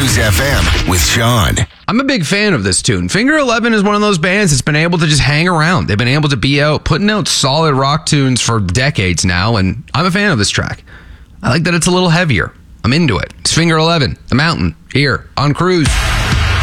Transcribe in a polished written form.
Cruise FM with Sean. I'm a big fan of this tune. Finger 11 is one of those bands that's been able to just hang around. They've been able to be out, putting out solid rock tunes for decades now, and I'm a fan of this track. I like that it's a little heavier. I'm into it. It's Finger 11, The Mountain, here on Cruise.